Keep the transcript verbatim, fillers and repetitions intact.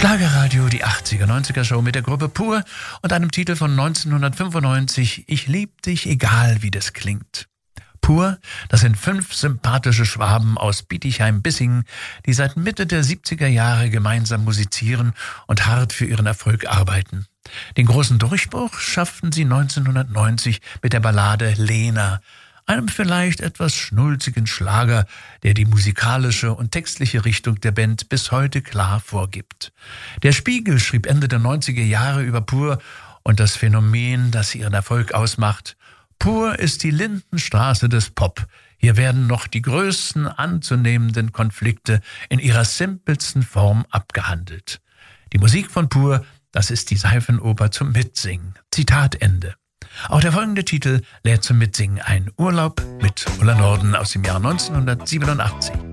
Schlagerradio, die achtziger, neunziger Show mit der Gruppe Pur und einem Titel von neunzehnhundertfünfundneunzig, Ich lieb dich, egal wie das klingt. Pur, das sind fünf sympathische Schwaben aus Bietigheim-Bissingen, die seit Mitte der siebziger Jahre gemeinsam musizieren und hart für ihren Erfolg arbeiten. Den großen Durchbruch schafften sie neunzehnhundertneunzig mit der Ballade Lena, einem vielleicht etwas schnulzigen Schlager, der die musikalische und textliche Richtung der Band bis heute klar vorgibt. Der Spiegel schrieb Ende der neunziger Jahre über Pur und das Phänomen, das ihren Erfolg ausmacht: Pur ist die Lindenstraße des Pop. Hier werden noch die größten anzunehmenden Konflikte in ihrer simpelsten Form abgehandelt. Die Musik von Pur, das ist die Seifenoper zum Mitsingen. Zitat Ende. Auch der folgende Titel lädt zum Mitsingen ein: Urlaub mit Ulla Norden aus dem Jahr neunzehnhundertsiebenundachtzig.